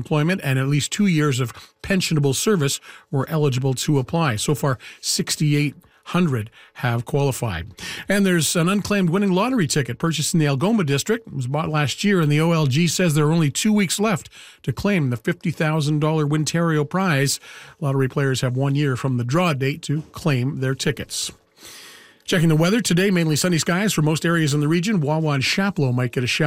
employment and at least 2 years of pensionable service were eligible to apply. So far, 6,800 have qualified. And there's an unclaimed winning lottery ticket purchased in the Algoma district. It was bought last year, and the OLG says there are only 2 weeks left to claim the $50,000 Wintario prize. Lottery players have 1 year from the draw date to claim their tickets. Checking the weather today, mainly sunny skies for most areas in the region. Wawa and Chapleau might get a shower.